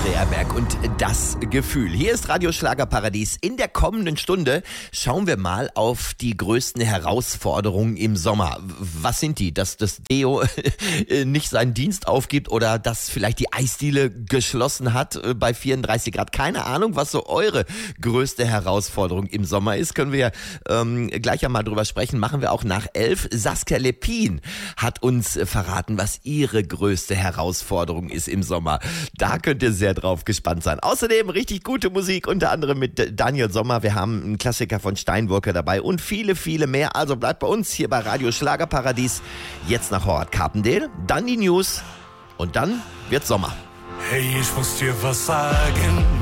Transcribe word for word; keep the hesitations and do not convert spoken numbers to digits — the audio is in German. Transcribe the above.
Dreherberg und das Gefühl. Hier ist Radio Schlagerparadies. In der kommenden Stunde schauen wir mal auf die größten Herausforderungen im Sommer. Was sind die? Dass das Deo nicht seinen Dienst aufgibt oder dass vielleicht die Eisdiele geschlossen hat bei vierunddreißig Grad. Keine Ahnung, was so eure größte Herausforderung im Sommer ist. Können wir ähm, gleich einmal drüber sprechen. Machen wir auch nach elf. Saskia Lepin hat uns verraten, was ihre größte Herausforderung ist im Sommer. Da könnt ihr sehr drauf gespannt sein. Außerdem richtig gute Musik, unter anderem mit Daniel Sommer. Wir haben einen Klassiker von Steinwürke dabei und viele, viele mehr. Also bleibt bei uns hier bei Radio Schlagerparadies. Jetzt nach Howard Carpendale, dann die News und dann wird Sommer. Hey, ich muss dir was sagen.